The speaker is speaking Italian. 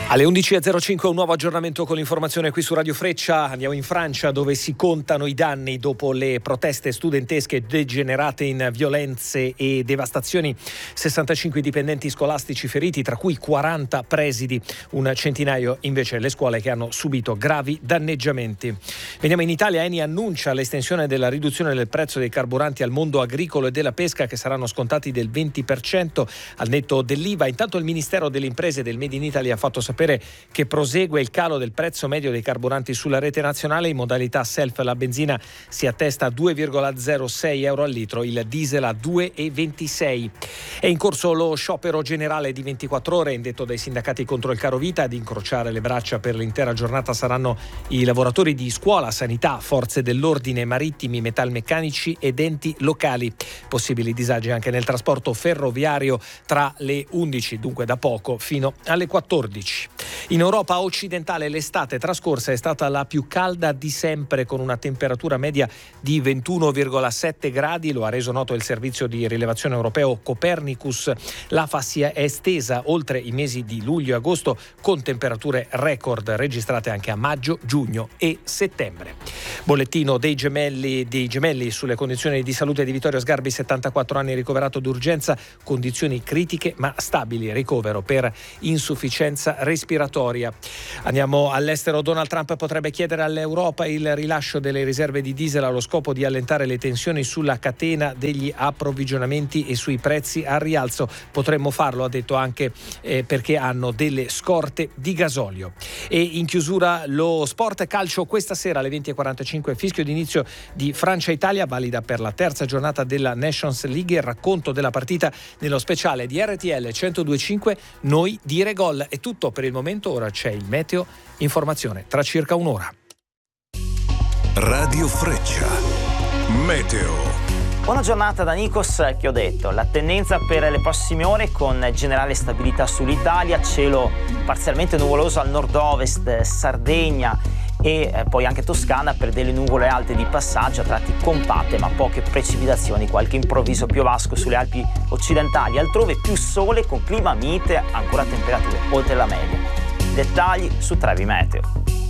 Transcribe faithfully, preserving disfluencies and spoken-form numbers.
Alle undici e zero cinque un nuovo aggiornamento con l'informazione qui su Radio Freccia. Andiamo in Francia, dove si contano i danni dopo le proteste studentesche degenerate in violenze e devastazioni. sessantacinque dipendenti scolastici feriti, tra cui quaranta presidi, un centinaio invece le scuole che hanno subito gravi danneggiamenti. Veniamo in Italia. Eni annuncia l'estensione della riduzione del prezzo dei carburanti al mondo agricolo e della pesca, che saranno scontati del venti per cento al netto dell'I V A. Intanto il Ministero delle Imprese del Made in Italy ha fatto sapere che prosegue il calo del prezzo medio dei carburanti sulla rete nazionale. In modalità self la benzina si attesta a due virgola zero sei euro al litro, il diesel a due virgola ventisei. È in corso lo sciopero generale di ventiquattro ore indetto dai sindacati contro il caro vita. Ad incrociare le braccia per l'intera giornata saranno i lavoratori di scuola, sanità, forze dell'ordine, marittimi, metalmeccanici ed enti locali. Possibili disagi anche nel trasporto ferroviario tra le undici, dunque da poco, fino alle quattordici. In Europa occidentale l'estate trascorsa è stata la più calda di sempre, con una temperatura media di ventuno virgola sette gradi. Lo ha reso noto il servizio di rilevazione europeo Copernicus. L'Afa si è estesa oltre i mesi di luglio e agosto, con temperature record registrate anche a maggio, giugno e settembre. Bollettino dei gemelli, dei gemelli sulle condizioni di salute di Vittorio Sgarbi, settantaquattro anni, ricoverato d'urgenza, condizioni critiche ma stabili, ricovero per insufficienza respiratoria. Andiamo all'estero. Donald Trump potrebbe chiedere all'Europa il rilascio delle riserve di diesel allo scopo di allentare le tensioni sulla catena degli approvvigionamenti e sui prezzi al rialzo. Potremmo farlo, ha detto, anche eh, perché hanno delle scorte di gasolio. E in chiusura lo sport calcio. Questa sera alle venti e quarantacinque fischio d'inizio di Francia-Italia, valida per la terza giornata della Nations League. Il racconto della partita nello speciale di R T L centodue e cinque Noi Dire Gol. È tutto per il momento. Ora c'è il meteo, informazione tra circa un'ora. Radio Freccia, meteo. Buona giornata da Nikos Chiodetto. La tendenza per le prossime ore con generale stabilità sull'Italia, cielo parzialmente nuvoloso al nord-ovest, Sardegna e eh, poi anche Toscana, per delle nuvole alte di passaggio, a tratti compatte ma poche precipitazioni, qualche improvviso piovasco sulle Alpi occidentali. Altrove più sole con clima mite, ancora temperature oltre la media. Dettagli su Trevi Meteo.